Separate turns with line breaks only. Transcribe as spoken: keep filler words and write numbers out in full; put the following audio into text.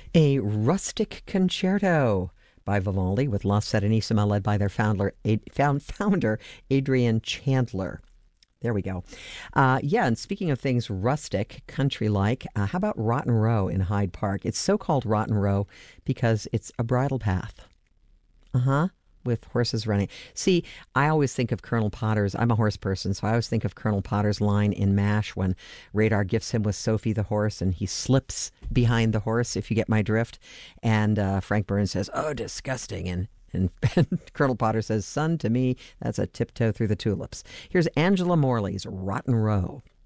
A rustic concerto by Vivaldi with La Serenissima, led by their founder, found, founder Adrian Chandler. There we go. Uh, yeah, and speaking of things rustic, country-like, uh, how about Rotten Row in Hyde Park? It's so-called Rotten Row because it's a bridle path. Uh-huh. With horses running. See, I always think of Colonel Potter's, I'm a horse person, so I always think of Colonel Potter's line in MASH when Radar gifts him with Sophie the horse and he slips behind the horse, if you get my drift. And uh, Frank Burns says, "Oh, disgusting." And, and, and Colonel Potter says, "Son, to me, that's a tiptoe through the tulips." Here's Angela Morley's Rotten Row.